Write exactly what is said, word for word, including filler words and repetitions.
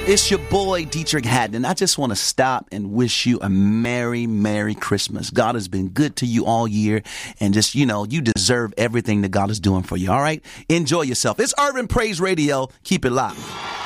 It's your boy, Dietrich Haddon. I just want to stop and wish you a Merry, Merry Christmas. God has been good to you all year, and just, you know, you deserve everything that God is doing for you, all right? Enjoy yourself. It's Urban Praise Radio. Keep it locked.